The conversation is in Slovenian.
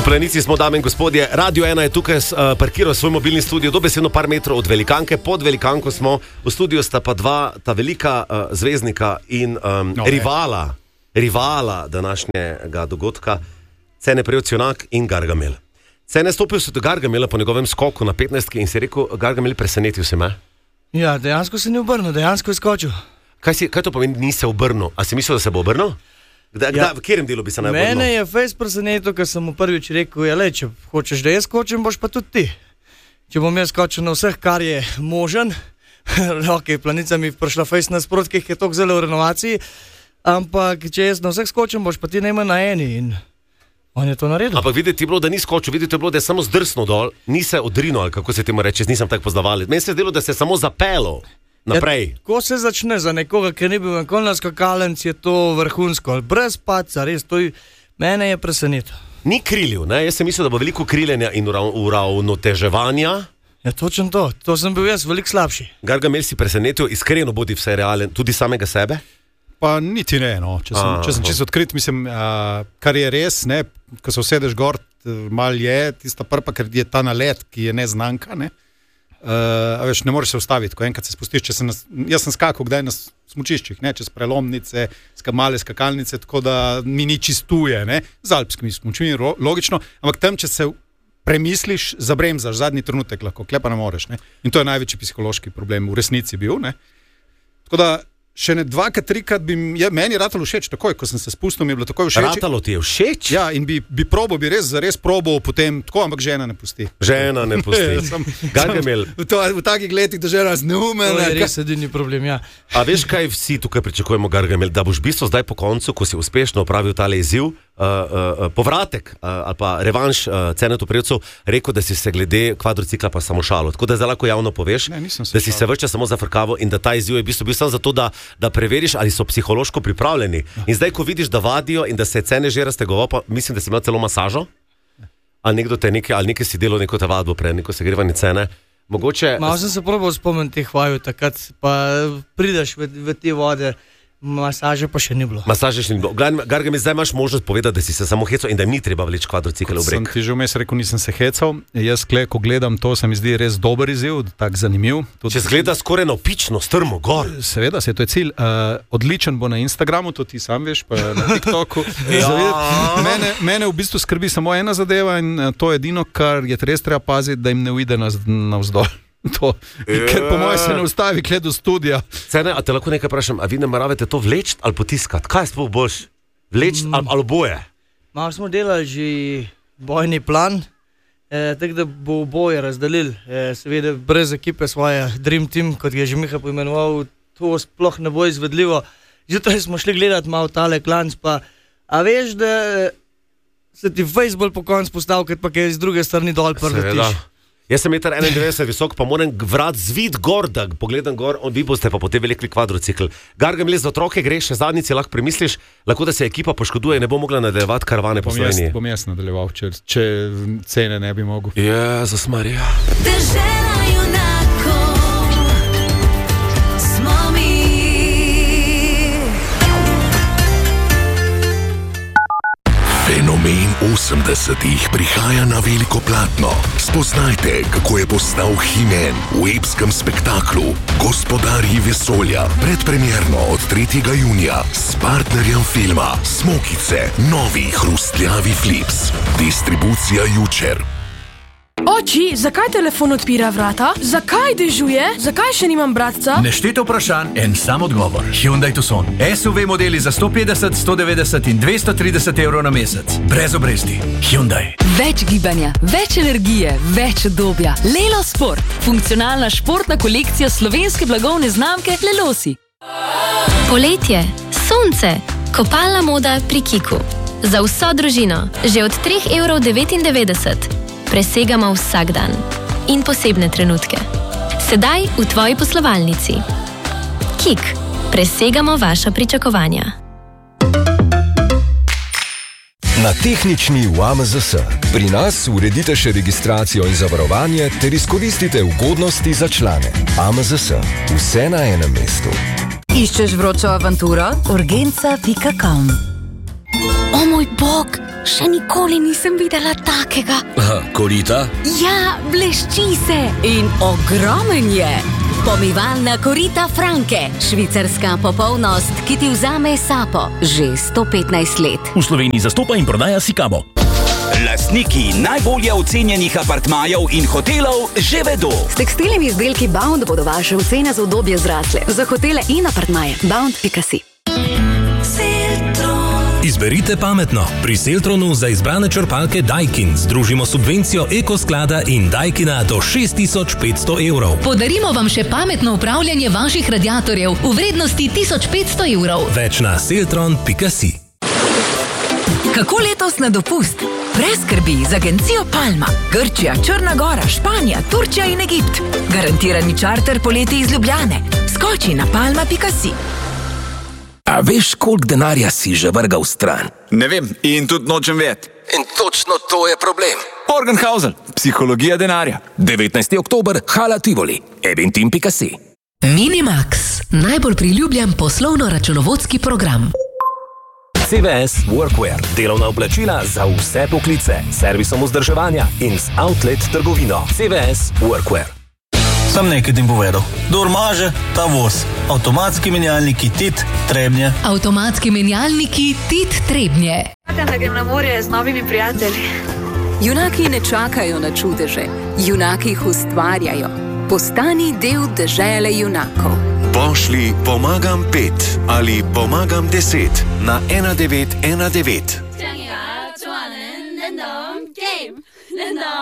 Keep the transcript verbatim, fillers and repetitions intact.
V Planici smo, dame in gospodje. Radio ena je tukaj uh, parkiral svoj mobilni studio dobesedno par metrov od velikanke. Pod velikanko smo, v studiu sta pa dva, ta velika uh, zvezdnika in um, no, rivala, rivala današnjega dogodka, Cene Prevcionak in Gargamel. Cene stopil se do Gargamela po njegovem skoku na petnajstki in si rekel, Gargamel, presenetil si me. Ja, dejansko se ni obrnil, dejansko je skočil. Kaj, si, kaj to pomeni, ni se obrnil? A si mislil, da se bo obrnil? Kda, ja. kda, v katerem delu bi se naj obrnil? Mene je fejs presenetil, ker sem mu prvič rekel, ja, le, če hočeš, da jaz skočim, boš pa tudi ti. Če bom jaz skočil na vseh, kar je možen, ok, Planica mi prišla fejs nasprot, ki je toliko zelo v renovaciji, ampak če jaz na vseh skočim, boš pa ti najmanj na eni in on je to naredil. Ampak videti je bilo, da ni skočil, videti je bilo, da je samo zdrsnil dol, ni se odrinil, ali kako se temu reče, nisem tako poznavali. Meni se je zdelo, da se je samo zapelo naprej. Ja, ko se začne za nekoga, ki ni bil nikoli na skakalnici, je to vrhunsko, brez paca, res, to je, mene je presenetil. Ni krilil, ne? Jaz sem mislil, da bo veliko kriljenja in uravnoteževanja. Ja, točno to, to sem bil jaz veliko slabši. Gargamel si presenetil, iskreno bodi vse realen, tudi samega sebe? Pa niti ne, no. Če sem, če sem čisto odkrit, mislim, uh, kar je res, ne, ko se usedeš gor, mal je tista prpa, ker je ta nalet, ki je neznanka, ne. Uh, a veš, ne moreš se ustaviti, ko enkrat se spustiš, če se nas, jaz sem skakal kdaj na smučiščih, ne, čez prelomnice, ska male skakalnice, tako da mi ni čistuje, ne, z alpskimi smučmi, logično, ampak tam, če se premisliš, zabremzaš, zadnji trenutek lahko, klepa ne moreš, ne, in to je največji psihološki problem v resnici bil, ne, tako da še ne dvakrat, trikrat bi ja, meni ratalo všeč, takoj, ko sem se spustil, mi je bilo takoj všeč. Ratalo ti je všeč? Ja, in bi, bi probal, bi res, res probal potem, tako, ampak žena ne pusti. Žena ne pusti. Gargamel. V, to, v takih letih, da žena zneume. To je res edini problem, ja. A veš, kaj vsi tukaj pričakujemo, Gargamel, da boš v bistvu zdaj po koncu, ko si uspešno opravil tale izziv, Uh, uh, povratek uh, ali pa revanš uh, Cenetu Prevcu, rekel, da si se glede kvadrocikla pa samo šalo. Tako da zdaj lahko javno poveš, ne, se da si šalo. Se vrča samo zafrkavo in da ta izziv je v bistvu bil samo zato, da, da preveriš, ali so psihološko pripravljeni. Ja. In zdaj, ko vidiš, da vadijo in da se je Cene že raztegoval, pa mislim, da si imel celo masažo, ali nekdo te nekaj, ali nekaj si delal neko te vadbo pred, neko segrevanje Cene. Mogoče... Malo sem se probal spomniti teh vaju, takrat pa prideš v, v te vode. Masaže pa še ni bilo. Masaže še ni bilo. Gargamel, zdaj imaš možnost povedati, da si se samo hecal in da jim ni treba vleči kvadrocikl v breg. Sem ti že vmes rekel, nisem se hecal. Jaz, ko gledam to, se mi zdi res dober izziv, tak zanimiv. Tudi... Če zgleda skoraj naopično, strmo, gor. Seveda, se to je cilj. Uh, odličen bo na Instagramu, to ti sam veš, pa na TikToku. ja. mene, mene v bistvu skrbi samo ena zadeva in to je edino, kar je res treba paziti, da jim ne uide navzdol. To, ker po mojem se ne ustavi kle do studija. Cene, a te lahko nekaj vprašam, a vi ne maravete to vleči ali potiskati? Kaj je sploh boljš? Vleči mm. ali, ali boje? Malo smo delali že bojni plan, eh, tako da bo boje razdelili. Eh, seveda brez ekipe svoje Dream Team, kot je že Miha poimenoval, to sploh ne bo izvedljivo. Zjutraj smo šli gledati malo tale klanc, pa a veš, da se ti Facebook po koncu postav, ker pa je z druge strani dol prletiš. Jaz sem meter enaindevetdeset visok, pa moram vrat zvid gor, da pogledam gor, on, vi boste pa potem velikli kvadrocikl. Gargamel, za otroke greš, še zadnjici lahko premisliš, lahko da se ekipa poškoduje in ne bo mogla nadaljevati karavane po Sloveniji. Bom jaz nadaljeval, če, če Cene ne bi mogel. Jezus Marija. Držela junakov smo mi. Fenomen osemdesetih prihaja na veliko platno. Spoznajte, kako je postal He-Man v epskem spektaklu Gospodarji vesolja. Predpremierno od tretjega junija s partnerjem filma Smokice, novi hrustljavi Flips. Distribucija Jučer. Oči, zakaj telefon odpira vrata? Zakaj dežuje? Zakaj še nimam bratca? Nešteto vprašanj, en sam odgovor. Hyundai Tucson. S U V modeli za sto petdeset, sto devetdeset in dvesto trideset evrov na mesec. Brez obresti. Hyundai. Več gibanja, več energije, več udobja. Lelo Sport. Funkcionalna športna kolekcija slovenske blagovne znamke Lelosi. Poletje, sonce, kopalna moda pri Kiku. Za vso družino. Že od tri evre devetindevetdeset. Presegamo vsak dan in posebne trenutke. Sedaj v tvoji poslovalnici. Kik. Presegamo vaša pričakovanja. Na tehnični v A M Z S. Pri nas uredite še registracijo in zavarovanje ter izkoristite ugodnosti za člane. A M Z S. Vse na enem mestu. Iščeš vročo avanturo? urgenca pika com O moj bog, še nikoli nisem videla takega. Aha, korita? Ja, blešči se in ogromen je. Pomivalna korita Franke, švicarska popolnost, ki ti vzame sapo že sto petnajst let. V Sloveniji zastopa in prodaja Sikamo. Lastniki najbolje ocenjenih apartmajev in hotelov že vedo. S tekstilnimi izdelki Bound bodo vaše ocene za udobje zrasle. Za hotele in apartmaje. bound pika si. Izberite pametno. Pri Seltronu za izbrane črpalke Daikin združimo subvencijo Ekosklada in Daikina do šest tisoč petsto evrov. Podarimo vam še pametno upravljanje vaših radiatorjev v vrednosti tisoč petsto evrov. Več na seltron pika si. Kako letos na dopust? Brez skrbi z agencijo Palma. Grčija, Črna Gora, Španija, Turčija in Egipt. Garantirani čarter poleti iz Ljubljane. Skoči na palma pika si. A veš, koliko denarja si že vrgal stran? Ne vem in tudi nočem vedeti. In točno to je problem. Morgenhausen, psihologija denarja. devetnajsti oktober, Hala Tivoli, eventim pika si. Minimax, najbolj priljubljen poslovno-računovodski program. C V S Workwear, delovna oblačila za vse poklice, servisom vzdrževanja in z outlet trgovino. C V S Workwear. Sam nekaj tim povedal. Kdor maže, ta voz. Avtomatski menjalniki Tit Trebnje. Avtomatski menjalniki Tit Trebnje. Čakam, da grem na morje z novimi prijatelji. Junaki ne čakajo na čudeže. Junaki jih ustvarjajo. Postani del dežele junakov. Pošli pomagam pet ali pomagam deset na ena devet ena devet.